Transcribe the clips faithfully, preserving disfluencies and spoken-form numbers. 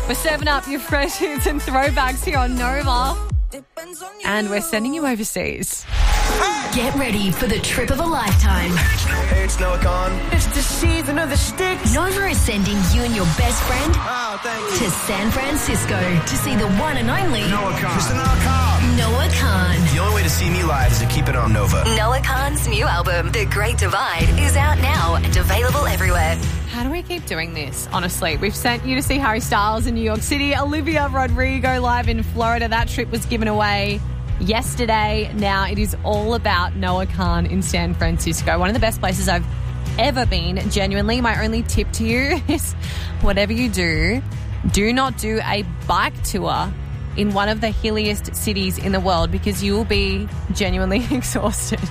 We're serving up your fresh hits and throwbacks here on Nova. And we're sending you overseas. Get ready for the trip of a lifetime. Hey, it's Noah Khan. It's the season of the sticks. Nova is sending you and your best friend Oh, thank you. to San Francisco to see the one and only Noah Khan. Mister Noah Khan. Noah Khan. The only way to see me live is to keep it on Nova. Noah Khan's new album, The Great Divide, is out now and available everywhere. How do we keep doing this? Honestly, we've sent you to see Harry Styles in New York City, Olivia Rodrigo live in Florida. That trip was given away yesterday. Now it is all about Noah Khan in San Francisco. One of the best places I've ever been. Genuinely, my only tip to you is whatever you do, do not do a bike tour in one of the hilliest cities in the world because you will be genuinely exhausted.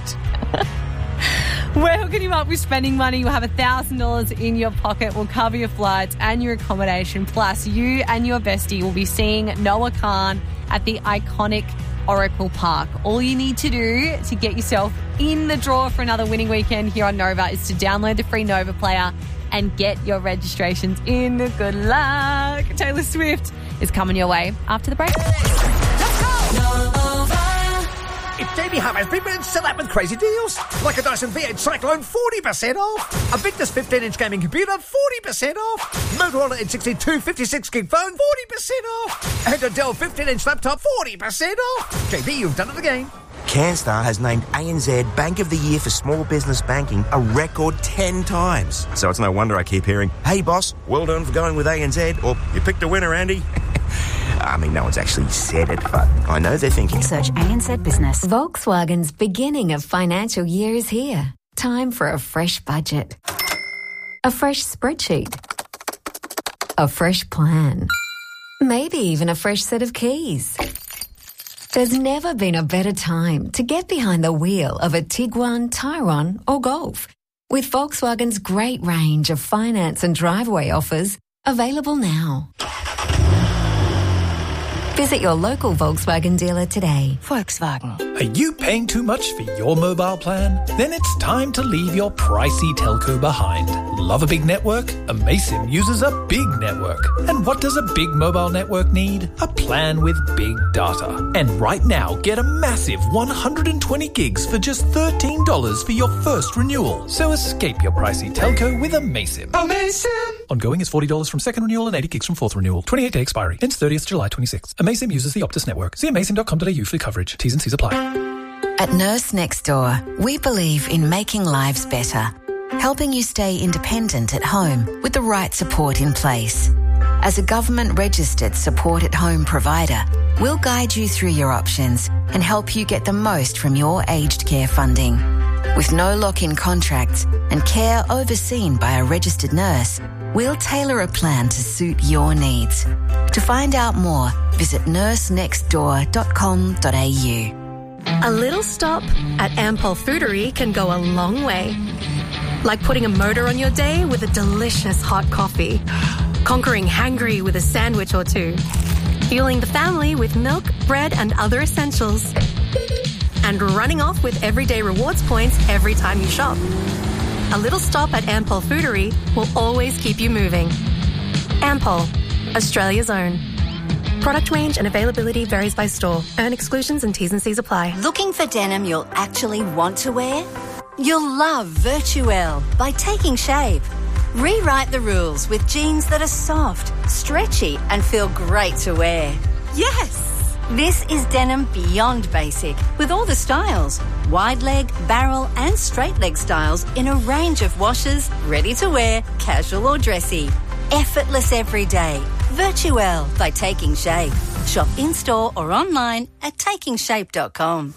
We're hooking you up with spending money. You'll have one thousand dollars in your pocket. We'll cover your flights and your accommodation. Plus, you and your bestie will be seeing Noah Khan at the iconic Oracle Park. All you need to do to get yourself in the draw for another winning weekend here on Nova is to download the free Nova player and get your registrations in. Good luck. Taylor Swift is coming your way after the break. Let's go! Nova. It's Jamie Hammers. People in set up with crazy deals. Like a Dyson V eight Cyclone, forty percent off. A Victus fifteen inch gaming computer, forty percent off. Motorola N sixty-two fifty-six gig phone, forty percent off. And a Dell fifteen inch laptop, forty percent off. J B, you've done it again. CanStar has named A N Z Bank of the Year for Small Business Banking a record ten times. So it's no wonder I keep hearing, hey boss, well done for going with A N Z, or you picked a winner, Andy. I mean, no one's actually said it, but I know they're thinking. Search A N Z Business. Volkswagen's beginning of financial year is here. Time for a fresh budget. A fresh spreadsheet. A fresh plan. Maybe even a fresh set of keys. There's never been a better time to get behind the wheel of a Tiguan, Tyrone or Golf. With Volkswagen's great range of finance and driveway offers available now. Visit your local Volkswagen dealer today. Volkswagen. Are you paying too much for your mobile plan? Then it's time to leave your pricey telco behind. Love a big network? Amaysim uses a big network. And what does a big mobile network need? A plan with big data. And right now, get a massive one hundred twenty gigs for just thirteen dollars for your first renewal. So escape your pricey telco with Amaysim. Amaysim! Ongoing is forty dollars from second renewal and eighty gigs from fourth renewal. twenty-eight day expiry. Ends thirtieth July twenty-sixth. Amaysim uses the Optus network. See amaysim dot com dot a u for coverage. T's and C's apply. At Nurse Next Door, we believe in making lives better, helping you stay independent at home with the right support in place. As a government-registered support-at-home provider, we'll guide you through your options and help you get the most from your aged care funding. With no lock-in contracts and care overseen by a registered nurse, we'll tailor a plan to suit your needs. To find out more, visit nurse next door dot com dot a u. A little stop at Ampol Foodery can go a long way. Like putting a motor on your day with a delicious hot coffee, conquering hangry with a sandwich or two, fueling the family with milk, bread and other essentials, and running off with everyday rewards points every time you shop. A little stop at Ampol Foodery will always keep you moving. Ampol, Australia's own. Product range and availability varies by store. Earn exclusions and T's and C's apply. Looking for denim you'll actually want to wear? You'll love Virtuelle by Taking Shape. Rewrite the rules with jeans that are soft, stretchy and feel great to wear. Yes! This is denim beyond basic with all the styles. Wide leg, barrel and straight leg styles in a range of washes, ready to wear, casual or dressy. Effortless every day. Virtuelle by Taking Shape. Shop in-store or online at taking shape dot com.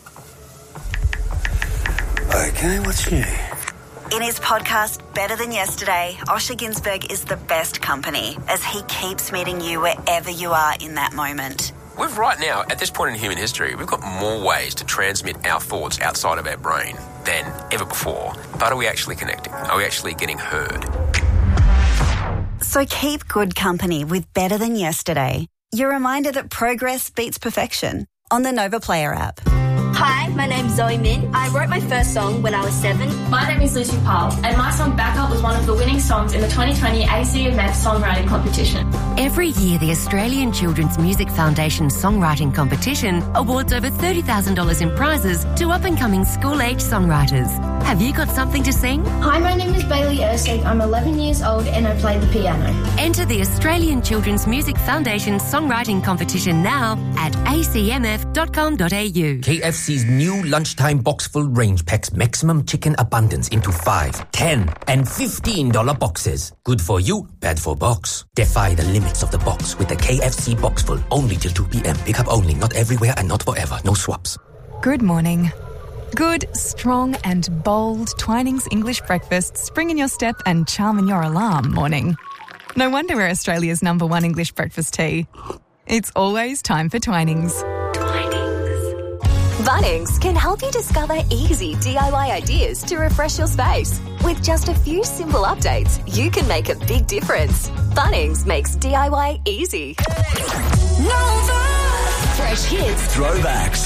Okay, what's new? In his podcast, Better Than Yesterday, Osher Ginsberg is the best company as he keeps meeting you wherever you are in that moment. We've right now, at this point in human history, we've got more ways to transmit our thoughts outside of our brain than ever before. But are we actually connecting? Are we actually getting heard? So keep good company with Better Than Yesterday. Your reminder that progress beats perfection on the Nova Player app. Hi, my name's Zoe Min. I wrote my first song when I was seven. My name is Lucy Powell, and my song Back Up was one of the winning songs in the twenty twenty A C M F Songwriting Competition. Every year, the Australian Children's Music Foundation Songwriting Competition awards over thirty thousand dollars in prizes to up-and-coming school-age songwriters. Have you got something to sing? Hi, my name is Bailey Ersig. I'm eleven years old and I play the piano. Enter the Australian Children's Music Foundation Songwriting Competition now at a c m f dot com dot a u. K F C's new lunchtime box full range packs maximum chicken abundance into five, ten, and fifteen dollar boxes. Good for you, bad for box. Defy the limits of the box with the K F C box full only till two p.m. Pick up only, not everywhere and not forever. No swaps. Good morning. Good, strong and bold Twinings English breakfast spring in your step and charm in your alarm morning. No wonder we're Australia's number one English breakfast tea. It's always time for Twinings. Bunnings can help you discover easy D I Y ideas to refresh your space. With just a few simple updates, you can make a big difference. Bunnings makes D I Y easy. Nova! Fresh hits. Throwbacks.